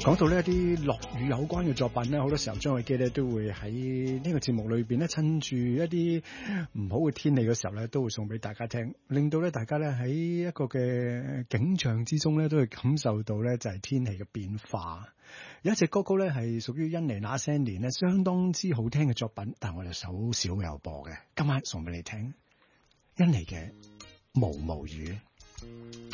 講到呢一啲落雨有關嘅作品咧，好多時候張偉基咧都會喺呢個節目裏邊咧，趁住一啲唔好嘅天氣嘅時候咧，都會送俾大家聽，令到咧大家咧喺一個嘅景象之中咧，都會感受到咧就係天氣嘅變化。有一隻歌曲咧係屬於印尼那些年咧，相當之好聽嘅作品，但係我哋好少有播嘅，今晚送俾你聽，印尼嘅毛毛雨。